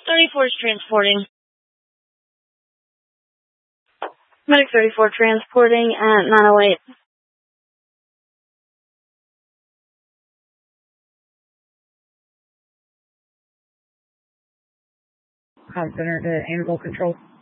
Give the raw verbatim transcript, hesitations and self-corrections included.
thirty-four is transporting. Medic thirty-four transporting at nine oh eight. Com Center to Annabelle Control.